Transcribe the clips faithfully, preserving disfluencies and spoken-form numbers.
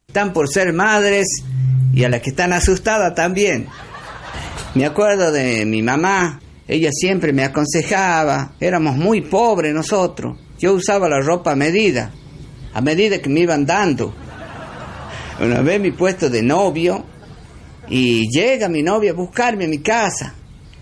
están por ser madres y a las que están asustadas también. Me acuerdo de mi mamá, ella siempre me aconsejaba, éramos muy pobres nosotros, yo usaba la ropa a medida, a medida que me iban dando. Una vez me puesto de novio y llega mi novia a buscarme a mi casa.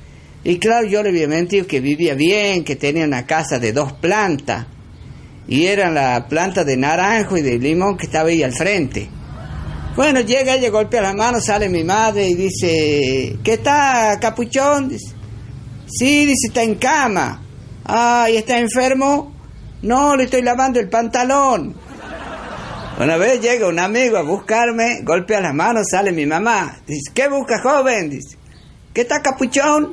Y claro, yo le había mentido que vivía bien, que tenía una casa de dos plantas. Y era la planta de naranjo y de limón que estaba ahí al frente. Bueno, llega ella, golpea la mano, sale mi madre y dice, ¿qué está, capuchón? Dice, sí, dice, está en cama. Ah, ¿y está enfermo? No, le estoy lavando el pantalón. Una vez llega un amigo a buscarme, golpea las manos, sale mi mamá. Dice, ¿qué busca, joven? Dice, ¿qué está, capuchón?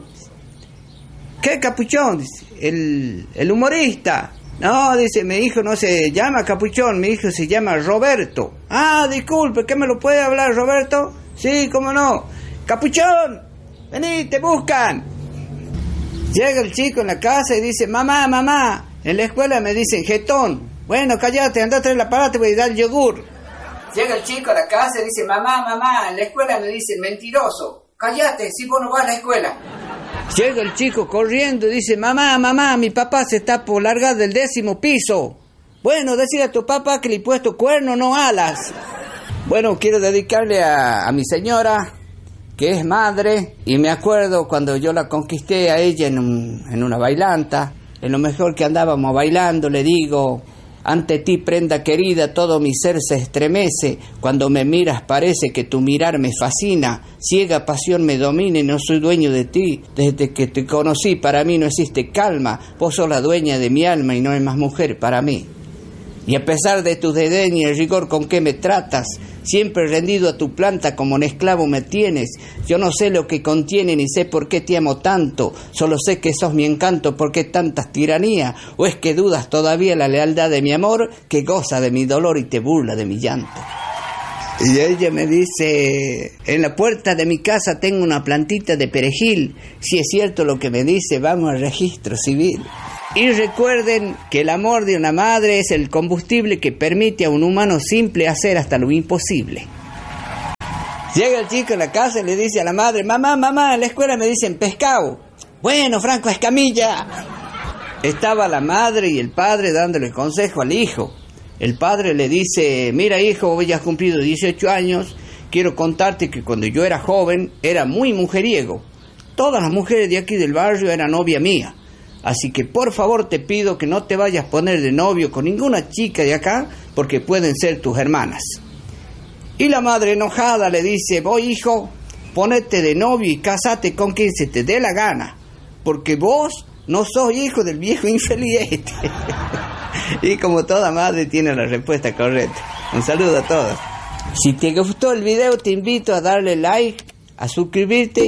¿Qué capuchón? Dice, el, el humorista. No, dice, mi hijo no se llama Capuchón, mi hijo se llama Roberto. Ah, disculpe, ¿qué me lo puede hablar, Roberto? Sí, cómo no. Capuchón, vení, te buscan. Llega el chico en la casa y dice, mamá, mamá, en la escuela me dicen jetón. Bueno, cállate, anda a traer la parada, te voy a dar el yogur. Llega el chico a la casa y dice, mamá, mamá, en la escuela me dicen mentiroso. Cállate, si vos no vas a la escuela. Llega el chico corriendo y dice, mamá, mamá, mi papá se está por largar del décimo piso. Bueno, decile a tu papá que le he puesto cuerno, no alas. Bueno, quiero dedicarle a, a mi señora, que es madre, y me acuerdo cuando yo la conquisté a ella en, un, en una bailanta, en lo mejor que andábamos bailando, le digo, ante ti, prenda querida, todo mi ser se estremece, cuando me miras parece que tu mirar me fascina, ciega pasión me domina y no soy dueño de ti, desde que te conocí para mí no existe calma, vos sos la dueña de mi alma y no hay más mujer para mí. Y a pesar de tu desdén y el rigor con que me tratas, siempre rendido a tu planta como un esclavo me tienes. Yo no sé lo que contiene ni sé por qué te amo tanto, solo sé que sos mi encanto, ¿por qué tantas tiranías? ¿O es que dudas todavía la lealtad de mi amor, que goza de mi dolor y te burla de mi llanto? Y ella me dice, en la puerta de mi casa tengo una plantita de perejil, si es cierto lo que me dice, vamos al registro civil. Y recuerden que el amor de una madre es el combustible que permite a un humano simple hacer hasta lo imposible. Llega el chico a la casa y le dice a la madre, mamá, mamá, en la escuela me dicen pescado. Bueno, Franco Escamilla. Estaba la madre y el padre dándole consejo al hijo. El padre le dice, mira hijo, hoy ya has cumplido dieciocho años, quiero contarte que cuando yo era joven era muy mujeriego. Todas las mujeres de aquí del barrio eran novia mía. Así que por favor te pido que no te vayas a poner de novio con ninguna chica de acá, porque pueden ser tus hermanas. Y la madre enojada le dice, voy hijo, ponete de novio y casate con quien se te dé la gana, porque vos no sos hijo del viejo infeliz este. Y como toda madre tiene la respuesta correcta. Un saludo a todos. Si te gustó el video te invito a darle like, a suscribirte